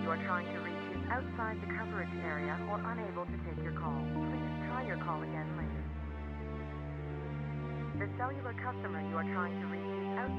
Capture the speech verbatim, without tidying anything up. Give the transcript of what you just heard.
are trying to reach is outside the coverage area or unable to take your call. Please try your call again later. The cellular customer you are trying to reach is outside